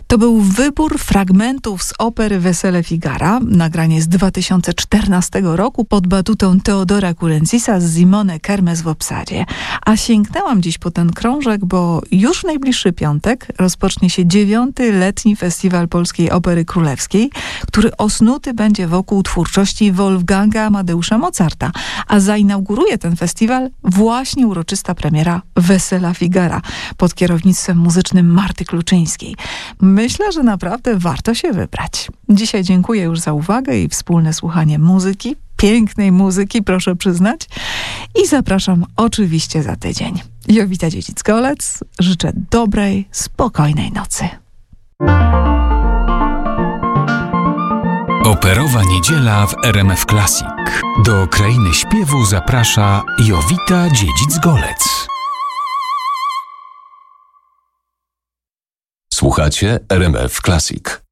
To był wybór fragmentów z opery Wesele Figara, nagranie z 2014 roku pod batutą Teodora Kurencisa z Simone Kermes w obsadzie. A sięgnęłam dziś po ten krążek, bo już w najbliższy piątek rozpocznie się 9. letni festiwal Polskiej Opery Królewskiej, który osnuty będzie wokół twórczości Wolfganga Amadeusza Mozarta, a zainauguruje ten festiwal właśnie uroczysta premiera Wesela Figara pod kierownictwem muzycznym Marty Kluczyńskiej. Myślę, że naprawdę warto się wybrać. Dzisiaj dziękuję już za uwagę i wspólne słuchanie muzyki, pięknej muzyki, proszę przyznać. I zapraszam oczywiście za tydzień. Jowita Dziedzic-Golec, życzę dobrej, spokojnej nocy. Operowa niedziela w RMF Classic. Do krainy śpiewu zaprasza Jowita Dziedzic-Golec. Słuchacie RMF Classic.